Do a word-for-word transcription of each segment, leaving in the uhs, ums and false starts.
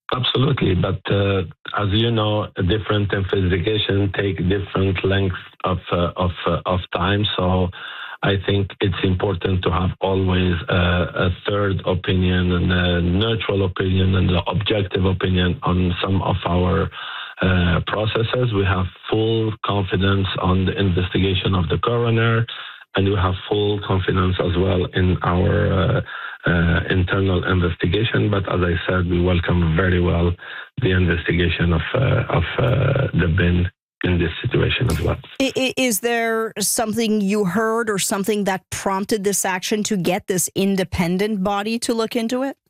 Absolutely, but uh, as you know, different investigation take different lengths of uh, of uh, of time. So, I think it's important to have always uh, a third opinion and a neutral opinion and an objective opinion on some of our uh, processes. We have full confidence on the investigation of the coroner, and we have full confidence as well in our uh, uh, internal investigation. But as I said, we welcome very well the investigation of uh, of uh, the B I N in this situation as well. Is there something you heard or something that prompted this action to get this independent body to look into it?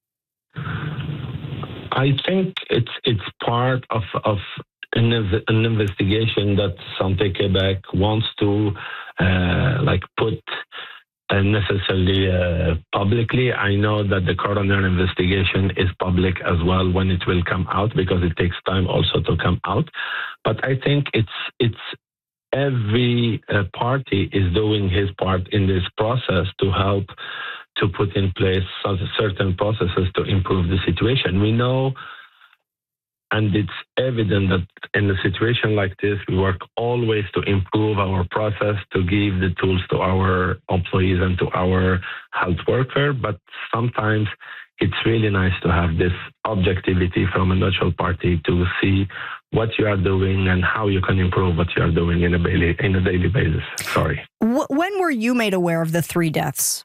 I think it's it's part of of an, an investigation that Santé Québec wants to uh, like put uh, necessarily uh, publicly. I know that the coroner investigation is public as well when it will come out, because it takes time also to come out. But I think it's it's every uh, party is doing his part in this process to help to put in place certain processes to improve the situation. We know, and it's evident that in a situation like this, we work always to improve our process, to give the tools to our employees and to our health worker. But sometimes it's really nice to have this objectivity from a neutral party to see what you are doing and how you can improve what you are doing in a daily, in a daily basis. Sorry. When were you made aware of the three deaths?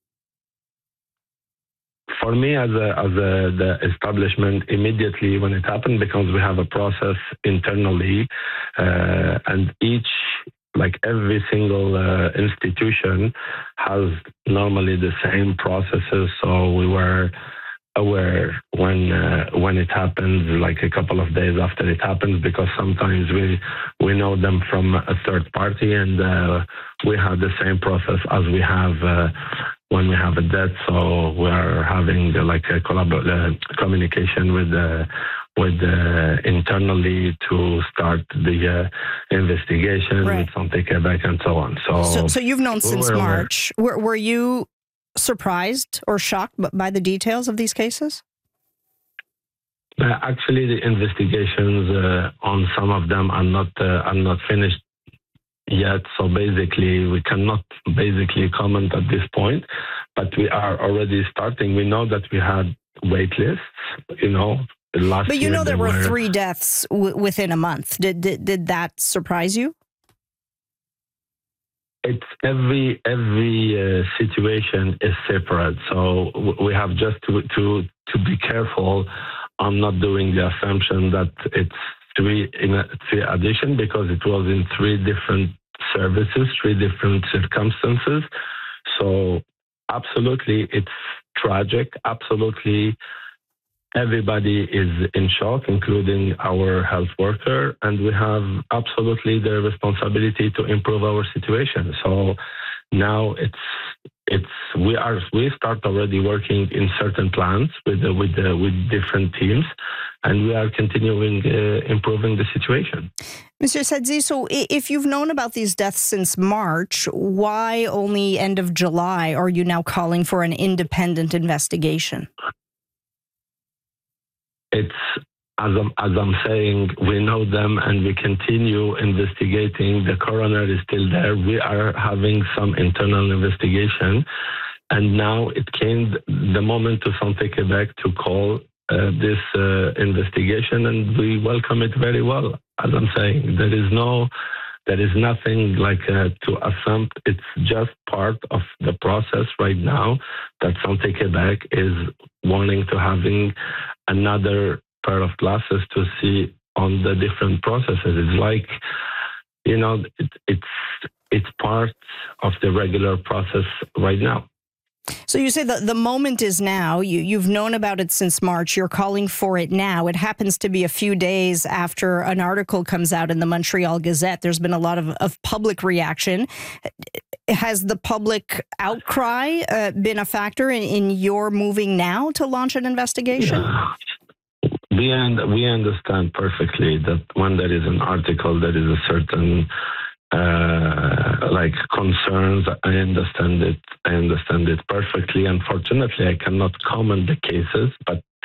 For me, as a, as a, the establishment, immediately when it happened, because we have a process internally, uh, and each, like every single uh, institution has normally the same processes. So we were aware when uh, when it happens, like a couple of days after it happens, because sometimes we we know them from a third party, and uh, we have the same process as we have uh, when we have a death. So we are having uh, like a collab- uh, communication with uh, with uh, internally to start the uh, investigation right. with Santé Québec and so on. So, so, so you've known since we March. Were, were you surprised or shocked by the details of these cases? Uh, actually, the investigations uh, on some of them are not uh, are not finished yet. So basically, we cannot basically comment at this point. But we are already starting. We know that we had wait lists. You know, last but you year know there were, were three deaths w- within a month. Did, did did that surprise you? It's every every uh, situation is separate, so w- we have just to to to be careful on not doing the assumption that it's three in a, three addition, because it was in three different services, three different circumstances. So absolutely, it's tragic. Absolutely. Everybody is in shock, including our health worker, and we have absolutely the responsibility to improve our situation. So now it's it's we are we start already working in certain plans with uh, with uh, with different teams, and we are continuing uh, improving the situation. Mister Sadzi, so if you've known about these deaths since March, why only end of July are you now calling for an independent investigation? It's, as I'm, as I'm saying, we know them and we continue investigating. The coroner is still there. We are having some internal investigation. And now it came the moment to Santé Québec to call uh, this uh, investigation, and we welcome it very well. As I'm saying, there is no, there is nothing like uh, to assume. It's just part of the process right now that Santé Québec is wanting to having another pair of glasses to see on the different processes. It's like, you know, it, it's it's part of the regular process right now. So you say that the moment is now. You, you've known about it since March. You're calling for it now. It happens to be a few days after an article comes out in the Montreal Gazette. There's been a lot of, of public reaction. Has the public outcry uh, been a factor in, in your moving now to launch an investigation? Yeah. We, and, we understand perfectly that when there is an article, there is a certain uh, like concerns. I understand it. I understand it perfectly. Unfortunately, I cannot comment the cases, but